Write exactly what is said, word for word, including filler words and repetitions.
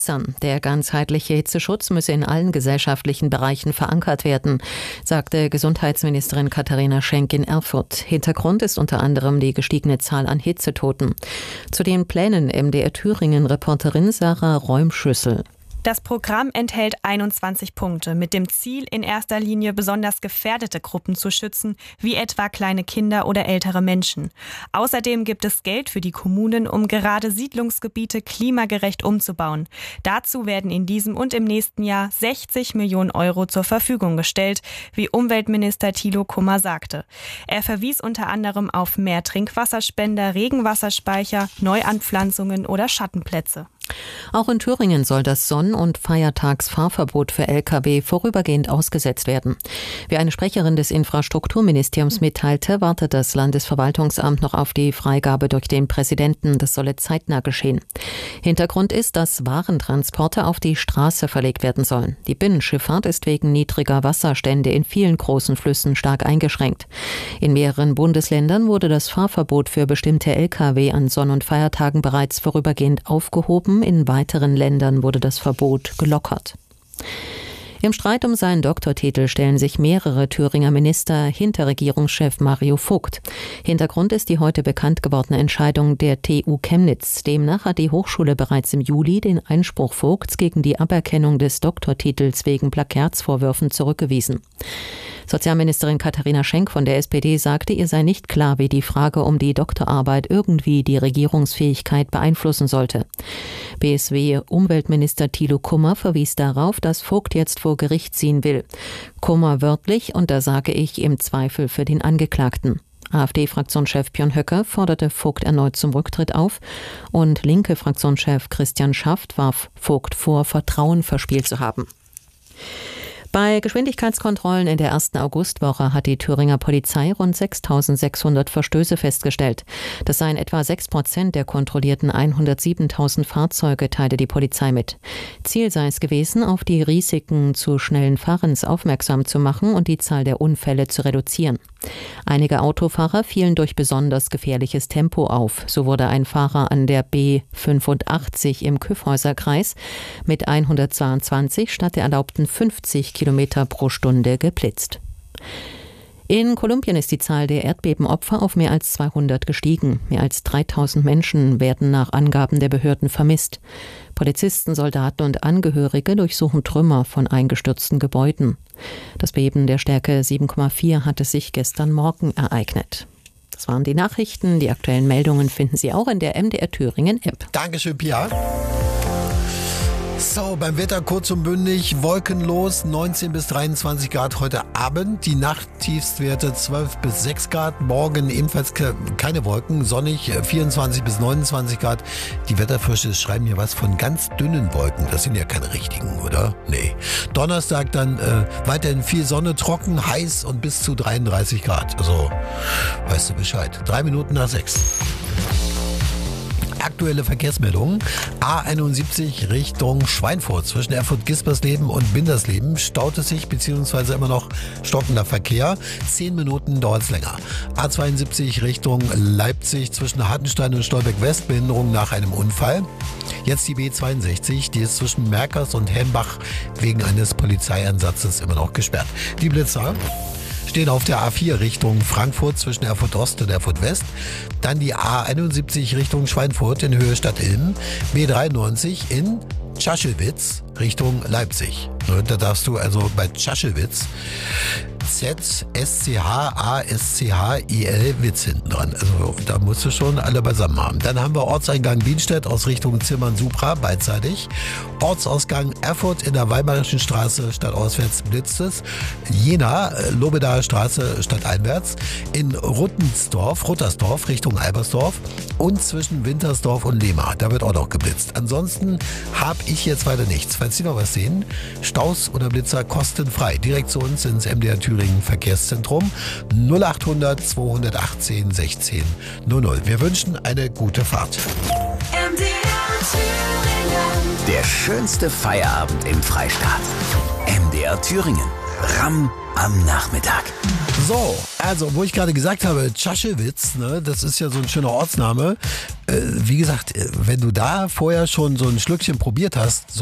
Der ganzheitliche Hitzeschutz müsse in allen gesellschaftlichen Bereichen verankert werden, sagte Gesundheitsministerin Katharina Schenk in Erfurt. Hintergrund ist unter anderem die gestiegene Zahl an Hitzetoten. Zu den Plänen M D R Thüringen-Reporterin Sarah Räumschüssel. Das Programm enthält einundzwanzig Punkte mit dem Ziel, in erster Linie besonders gefährdete Gruppen zu schützen, wie etwa kleine Kinder oder ältere Menschen. Außerdem gibt es Geld für die Kommunen, um gerade Siedlungsgebiete klimagerecht umzubauen. Dazu werden in diesem und im nächsten Jahr sechzig Millionen Euro zur Verfügung gestellt, wie Umweltminister Thilo Kummer sagte. Er verwies unter anderem auf mehr Trinkwasserspender, Regenwasserspeicher, Neuanpflanzungen oder Schattenplätze. Auch in Thüringen soll das Sonn- und Feiertagsfahrverbot für L K W vorübergehend ausgesetzt werden. Wie eine Sprecherin des Infrastrukturministeriums mitteilte, wartet das Landesverwaltungsamt noch auf die Freigabe durch den Präsidenten. Das solle zeitnah geschehen. Hintergrund ist, dass Warentransporte auf die Straße verlegt werden sollen. Die Binnenschifffahrt ist wegen niedriger Wasserstände in vielen großen Flüssen stark eingeschränkt. In mehreren Bundesländern wurde das Fahrverbot für bestimmte L K W an Sonn- und Feiertagen bereits vorübergehend aufgehoben. In weiteren Ländern wurde das Verbot gelockert. Im Streit um seinen Doktortitel stellen sich mehrere Thüringer Minister hinter Regierungschef Mario Vogt. Hintergrund ist die heute bekannt gewordene Entscheidung der T U Chemnitz. Demnach hat die Hochschule bereits im Juli den Einspruch Vogts gegen die Aberkennung des Doktortitels wegen Plagiatsvorwürfen zurückgewiesen. Sozialministerin Katharina Schenk von der S P D sagte, ihr sei nicht klar, wie die Frage um die Doktorarbeit irgendwie die Regierungsfähigkeit beeinflussen sollte. B S W-Umweltminister Thilo Kummer verwies darauf, dass Vogt jetzt vor Gericht ziehen will. Kummer wörtlich, und da sage ich, im Zweifel für den Angeklagten. AfD-Fraktionschef Björn Höcke forderte Vogt erneut zum Rücktritt auf und linke Fraktionschef Christian Schaft warf Vogt vor, Vertrauen verspielt zu haben. Bei Geschwindigkeitskontrollen in der ersten Augustwoche hat die Thüringer Polizei rund sechstausendsechshundert Verstöße festgestellt. Das seien etwa sechs Prozent der kontrollierten hundertsiebentausend Fahrzeuge, teilte die Polizei mit. Ziel sei es gewesen, auf die Risiken zu schnellen Fahrens aufmerksam zu machen und die Zahl der Unfälle zu reduzieren. Einige Autofahrer fielen durch besonders gefährliches Tempo auf. So wurde ein Fahrer an der B fünfundachtzig im Kyffhäuserkreis mit hundertzweiundzwanzig statt der erlaubten fünfzig Kilometer pro Stunde geblitzt. In Kolumbien ist die Zahl der Erdbebenopfer auf mehr als zweihundert gestiegen. Mehr als dreitausend Menschen werden nach Angaben der Behörden vermisst. Polizisten, Soldaten und Angehörige durchsuchen Trümmer von eingestürzten Gebäuden. Das Beben der Stärke sieben Komma vier hatte sich gestern Morgen ereignet. Das waren die Nachrichten. Die aktuellen Meldungen finden Sie auch in der M D R Thüringen App. Dankeschön, Pia. So, beim Wetter kurz und bündig, wolkenlos, neunzehn bis dreiundzwanzig Grad heute Abend. Die Nachttiefstwerte zwölf bis sechs Grad. Morgen ebenfalls keine Wolken, sonnig, vierundzwanzig bis neunundzwanzig Grad. Die Wetterfrösche schreiben hier was von ganz dünnen Wolken. Das sind ja keine richtigen, oder? Nee. Donnerstag dann äh, weiterhin viel Sonne, trocken, heiß und bis zu dreiunddreißig Grad. Also, weißt du Bescheid. Drei Minuten nach sechs. Aktuelle Verkehrsmeldungen. A einundsiebzig Richtung Schweinfurt. Zwischen Erfurt-Gispersleben und Bindersleben staut es sich, beziehungsweise immer noch stockender Verkehr. Zehn Minuten dauert es länger. A zweiundsiebzig Richtung Leipzig zwischen Hartenstein und Stolberg-West. Behinderung nach einem Unfall. Jetzt die B zweiundsechzig. Die ist zwischen Merkers und Hembach wegen eines Polizeieinsatzes immer noch gesperrt. Die Blitzer stehen auf der A vier Richtung Frankfurt zwischen Erfurt Ost und Erfurt West. Dann die A einundsiebzig Richtung Schweinfurt in Höhe Stadt-Ilm. B dreiundneunzig in Schaschewitz Richtung Leipzig. Da darfst du also bei Schaschewitz Z S C H A S C H I L Witz hinten dran. Also da musst du schon alle beisammen haben. Dann haben wir Ortseingang Bienstedt aus Richtung Zimmern-Supra beidseitig. Ortsausgang Erfurt in der Weimarischen Straße stadtauswärts blitzt es. Jena, Lobedaer Straße stadteinwärts. In Ruttensdorf, Ruttersdorf Richtung Albersdorf und zwischen Wintersdorf und Lehmar. Da wird auch noch geblitzt. Ansonsten habe ich jetzt weiter nichts. Falls Sie noch was sehen, Staus oder Blitzer kostenfrei. Direkt zu uns ins M D R Thüringen Verkehrszentrum null achthundert zweihundertachtzehn sechzehn null null. Wir wünschen eine gute Fahrt. M D R Thüringen. Der schönste Feierabend im Freistaat. M D R Thüringen. Ramm am Nachmittag. So, also wo ich gerade gesagt habe, Tschaschewitz, ne, das ist ja so ein schöner Ortsname. Äh, wie gesagt, äh, wenn du da vorher schon so ein Schlückchen probiert hast,